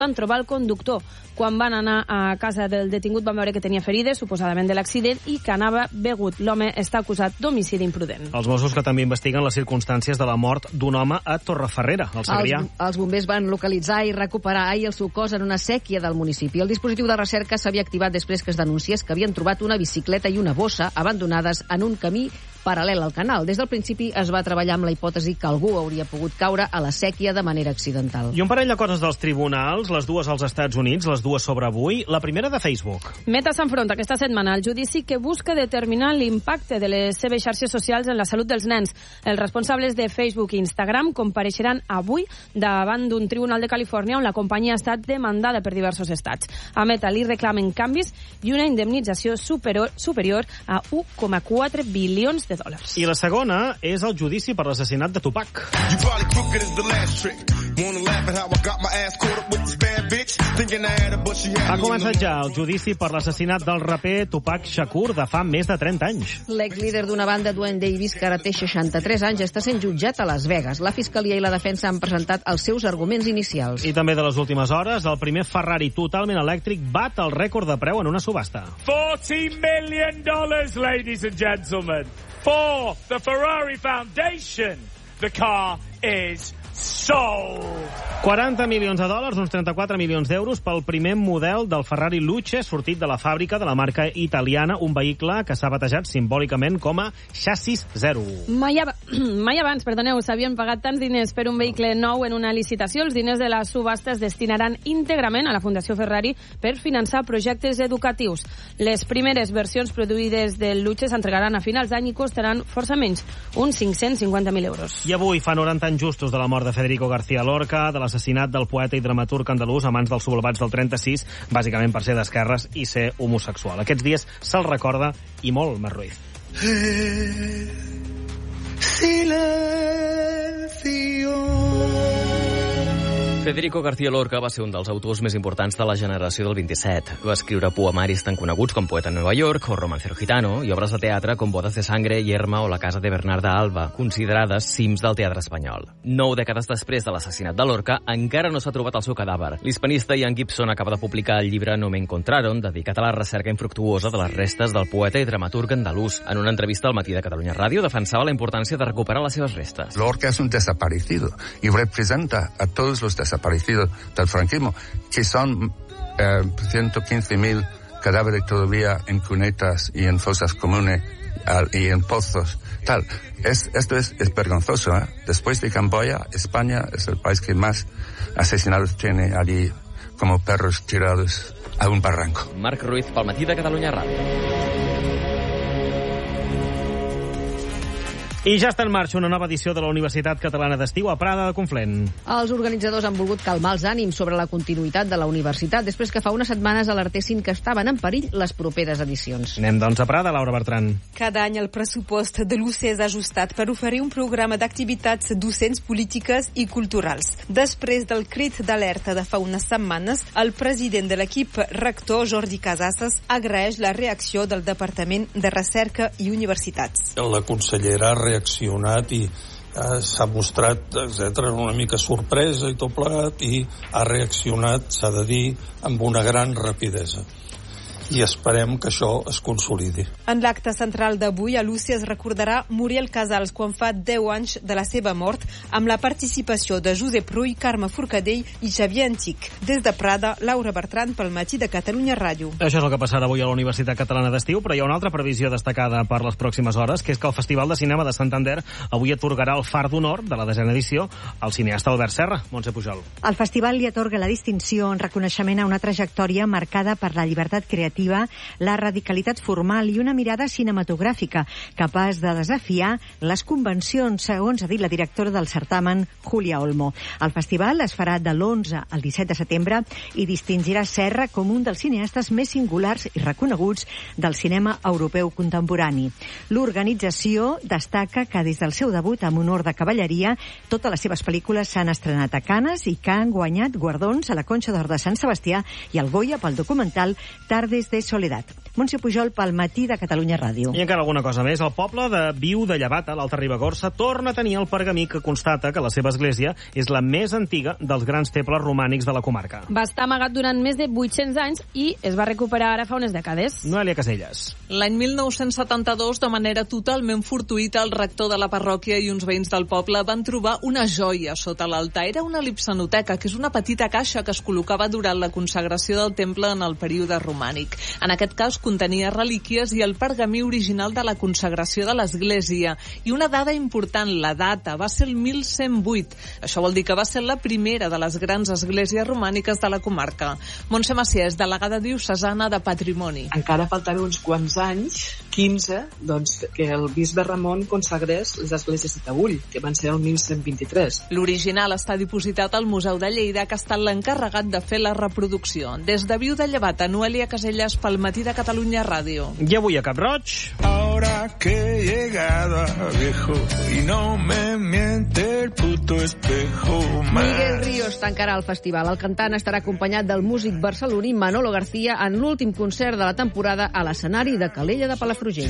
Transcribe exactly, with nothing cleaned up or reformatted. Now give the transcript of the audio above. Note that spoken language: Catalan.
van trobar el conductor. Quan van anar a casa del detingut van veure que tenia ferides, suposadament de l'accident, i que anava begut. L'home està acusat d'homicidi imprudent. Els Mossos que també investiguen les circumstàncies de la mort d'un home a Torreferrera, al Segrià. Els, els bombers van localitzar i recuperar ahir el seu cos en una sèquia del municipi. El dispositiu de recerca s'havia activat després que es denunciés que havien trobat una bicicleta i una bossa abandonades en un camí paral·lel al canal. Des del principi es va treballar amb la hipòtesi que algú hauria pogut caure a la sèquia de manera accidental. I un parell de coses dels tribunals, les dues als Estats Units, les dues sobre avui. La primera de Facebook. Meta s'enfronta aquesta setmana al judici que busca determinar l'impacte de les seves xarxes socials en la salut dels nens. Els responsables de Facebook i Instagram compareixeran avui davant d'un tribunal de Califòrnia on la companyia ha estat demandada per diversos estats. A Meta li reclamen canvis i una indemnització superior, superior a un coma quatre bilions de dòlars. I la segona és el judici per l'assassinat de Tupac. Ha començat ja el judici per l'assassinat del raper Tupac Shakur de fa més de trenta anys. L'exlíder d'una banda, Dwayne Davis, que ara té seixanta-tres anys, està sent jutjat a Las Vegas. La Fiscalia i la defensa han presentat els seus arguments inicials. I també de les últimes hores, el primer Ferrari totalment elèctric bat el rècord de preu en una subhasta. forty million dollars, ladies and gentlemen, for the Ferrari Foundation. The car is sold. quaranta milions de dòlars, uns trenta-quatre milions d'euros pel primer model del Ferrari Luce sortit de la fàbrica de la marca italiana, un vehicle que s'ha batejat simbòlicament com a Chassis Zero. Mai, ab mai abans, perdoneu, s'havien pagat tants diners per un vehicle nou en una licitació. Els diners de la subhasta es destinaran íntegrament a la Fundació Ferrari per finançar projectes educatius. Les primeres versions produïdes del Luce s'entregaran a finals d'any i costaran força menys, uns cinc-cents cinquanta mil euros. I avui fa noranta anys justos de la mort de Federico García Lorca, de l'assassinat del poeta i dramaturg andalús a mans dels sublevats del trenta-sis, bàsicament per ser d'esquerres i ser homosexual. Aquests dies se'l recorda i molt, Mar Ruiz. Federico García Lorca va ser un dels autors més importants de la generació del vint-i-set. Va escriure poemaris tan coneguts com Poeta en Nova York o Romancero Gitano i obres de teatre com Bodas de Sangre, Yerma o La casa de Bernarda Alba, considerades cims del teatre espanyol. Nou dècades després de l'assassinat de Lorca, encara no s'ha trobat el seu cadàver. L'hispanista Ian Gibson acaba de publicar el llibre No me encontraron, dedicat a la recerca infructuosa de les restes del poeta i dramaturg andalús. En una entrevista al Matí de Catalunya Ràdio defensava la importància de recuperar les seves restes. Lorca es un desaparecido y representa a todos los desaparecidos del franquismo, que son eh, ciento quince mil cadáveres todavía en cunetas y en fosas comunes al, y en pozos. Tal. Es, esto es, es vergonzoso. ¿eh? Después de Camboya, España es el país que más asesinados tiene allí como perros tirados a un barranco. Marc Ruiz, pel Matí de Catalunya Ràdio. I ja està en marxa una nova edició de la Universitat Catalana d'Estiu a Prada de Conflent. Els organitzadors han volgut calmar els ànims sobre la continuïtat de la universitat després que fa unes setmanes alertessin que estaven en perill les properes edicions. Anem, doncs, a Prada, Laura Bertran. Cada any el pressupost de l'U C és ajustat per oferir un programa d'activitats docents, polítiques i culturals. Després del crit d'alerta de fa unes setmanes, el president de l'equip rector, Jordi Casasses, agraeix la reacció del Departament de Recerca i Universitats. La consellera ha reaccionat i eh, s'ha mostrat, etcètera, una mica sorpresa i tot plegat, i ha reaccionat, s'ha de dir, amb una gran rapidesa. I esperem que això es consolidi. En l'acte central d'avui, a l'U C es recordarà Muriel Casals quan fa deu anys de la seva mort, amb la participació de Josep Rull, Carme Forcadell i Xavier Antic. Des de Prada, Laura Bertran pel Matí de Catalunya Ràdio. Això és el que passarà avui a la Universitat Catalana d'Estiu, però hi ha una altra previsió destacada per les pròximes hores, que és que el Festival de Cinema de Santander avui atorgarà el Far d'Honor de la desena edició al cineasta Albert Serra. Montse Pujol. El festival li atorga la distinció en reconeixement a una trajectòria marcada per la llibertat creativa, la radicalitat formal i una mirada cinematogràfica capaç de desafiar les convencions, segons ha dit la directora del certamen, Júlia Olmo. El festival es farà de l'onze al disset de setembre i distingirà Serra com un dels cineastes més singulars i reconeguts del cinema europeu contemporani. L'organització destaca que des del seu debut amb honor de cavalleria, totes les seves pel·lícules s'han estrenat a Canes i que han guanyat guardons a la Conxa d'Or de Sant Sebastià i al Goya pel documental Tardes de Soledad. Montse Pujol pel Matí de Catalunya Ràdio. I encara alguna cosa més. El poble de Viu de Llevata, l'Alta Ribagorça, torna a tenir el pergamí que constata que la seva església és la més antiga dels grans temples romànics de la comarca. Va estar amagat durant més de vuit-cents anys i es va recuperar ara fa unes dècades. Noelia Caselles. L'any mil nou-cents setanta-dos, de manera totalment fortuïta, el rector de la parròquia i uns veïns del poble van trobar una joia sota l'altar. Era una lipsanoteca, que és una petita caixa que es col·locava durant la consagració del temple en el període romànic. En aquest cas contenia relíquies i el pergamí original de la consagració de l'església. I una dada important, la data, va ser el mil cent vuit. Això vol dir que va ser la primera de les grans esglésies romàniques de la comarca. Montse Maciès, delegada diocesana de Patrimoni. Encara faltaven uns quants anys, quinze, doncs, que el bisbe Ramon consagrés les esglésies de Taüll, que van ser el mil cent vint-i-tres. L'original està dipositat al Museu de Lleida, que ha estat l'encarregat de fer la reproducció. Des de Viu de Llevata, Noelia Caselles pel Matí de Catalunya Ràdio. I avui a Cap Roig... Ahora que he llegado a viejo y no me miente el puto espejo. Miguel Ríos tancarà el festival. El cantant estarà acompanyat del músic barceloní Manolo García en l'últim concert de la temporada a l'escenari de Calella de Palafrugell.